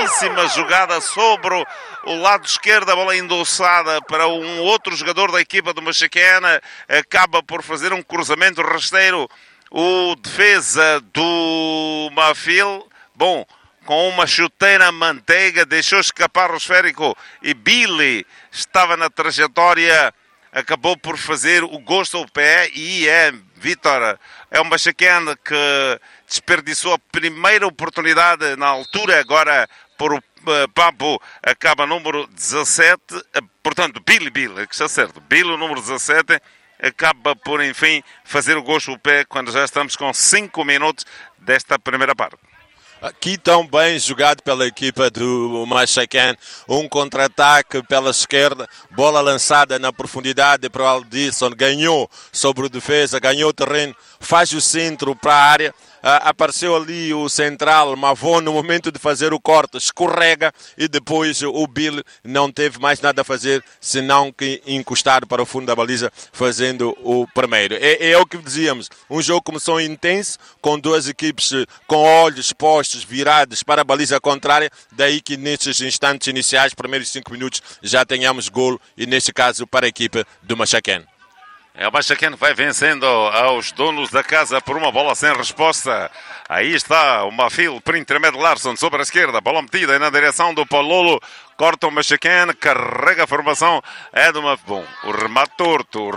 belíssima jogada sobre o lado esquerdo, a bola endossada para um outro jogador da equipa do Machacana, acaba por fazer um cruzamento rasteiro. O defesa do Mafil, bom, com uma chuteira manteiga, deixou escapar o esférico e Billy estava na trajetória, acabou por fazer o gosto ao pé e Vítor, é um Machacana que desperdiçou a primeira oportunidade na altura, agora por o Papo acaba número 17, portanto Billy, que está certo, Billy, o número 17, acaba por, enfim, fazer o gosto ao pé quando já estamos com 5 minutos desta primeira parte. Aqui tão bem jogado pela equipa do Machacane, um contra-ataque pela esquerda, bola lançada na profundidade para o Aldisson, ganhou sobre o defesa, ganhou o terreno, faz o centro para a área, apareceu ali o central, Mavon, no momento de fazer o corte, escorrega e depois o Bill não teve mais nada a fazer senão que encostar para o fundo da baliza, fazendo o primeiro. É o que dizíamos, um jogo começou intenso, com duas equipes com olhos postos, virados para a baliza contrária, daí que nestes instantes iniciais, primeiros 5 minutos, já tenhamos golo e neste caso para a equipa do Machacane. O Machacane vai vencendo aos donos da casa por uma bola sem resposta. Aí está o Mafil por intermédio de Larsson sobre a esquerda. Bola metida na direção do Pololo. Corta o Machacane, carrega a formação. É de uma... Bom, o remate torto.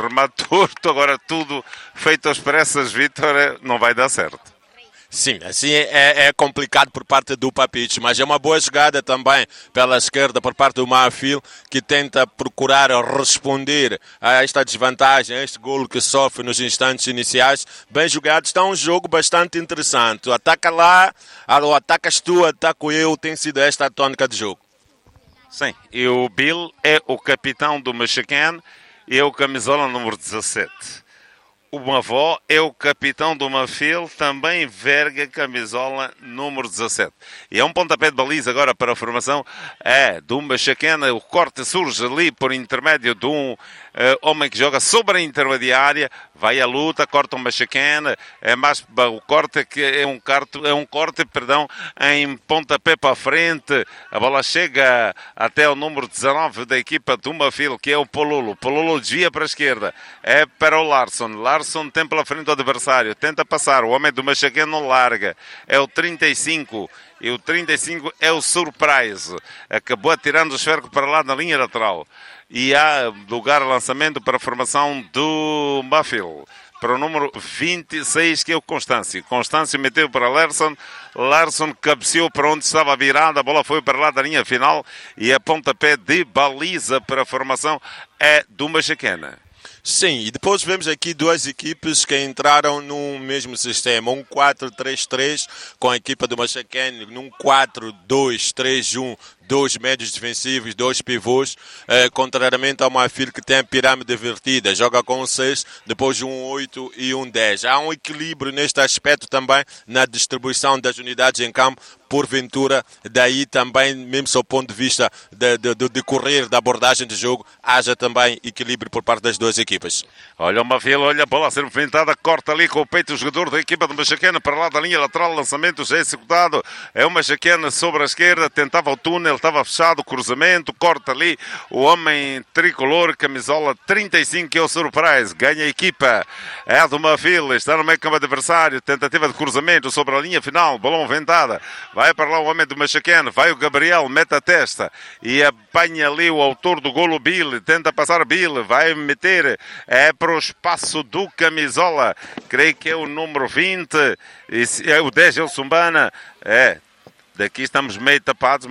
Agora tudo feito às pressas, Vítor, não vai dar certo. Sim, assim é complicado por parte do Papic, mas é uma boa jogada também pela esquerda por parte do Mafil, que tenta procurar responder a esta desvantagem, a este golo que sofre nos instantes iniciais. Bem jogado, está um jogo bastante interessante. O ataca lá, ou atacas tu, ataco eu, tem sido esta a tônica de jogo. Sim, e o Bill é o capitão do Machacane e é o camisola número 17. O Mavó é o capitão do Mafil, também verga camisola número 17. E é um pontapé de baliza agora para a formação do Machacane. O corte surge ali por intermédio de um homem que joga sobre a intermediária. Vai à luta, corta o Machacane. O corte que é um corte, em pontapé para a frente. A bola chega até o número 19 da equipa do Mafil, que é o Pololo. Pololo desvia para a esquerda. É para o Larsson. Larsson tem pela frente o adversário. Tenta passar. O homem do Machacane não larga. É o 35. E o 35 é o Surprise. Acabou atirando o esférico para lá na linha lateral. E há lugar a lançamento para a formação do Mafil. Para o número 26, que é o Constâncio. Constâncio meteu para Larsson. Larsson cabeceou para onde estava virada. A bola foi para lá da linha final. E a pontapé de baliza para a formação é do Machacane. Sim, e depois vemos aqui duas equipes que entraram no mesmo sistema, um 4-3-3 com a equipa do Machacane, num 4-2-3-1, 2 médios defensivos, 2 pivôs, contrariamente ao Mafil que tem a pirâmide invertida, joga com um 6, depois um 8 e um 10. Há um equilíbrio neste aspecto também na distribuição das unidades em campo, porventura, daí também, mesmo sob o ponto de vista do decorrer da abordagem de jogo, haja também equilíbrio por parte das duas equipas. Olha o Mafil, olha a bola a ser movimentada, corta ali com o peito o jogador da equipa do Machacane para lá da linha lateral, lançamento já executado, é o Machacane sobre a esquerda, tentava o túnel, estava fechado, cruzamento, corta ali o homem tricolor, camisola 35, que é o Surprise, ganha a equipa, é do Mafil, está no meio campo adversário, tentativa de cruzamento sobre a linha final, bola movimentada, vai para lá o homem do Machacane, vai o Gabriel, mete a testa e apanha ali o autor do golo, Bill, tenta passar Bill, vai meter, para o espaço do camisola, creio que é o número 20, o 10 é o Sumbana, daqui estamos meio tapados,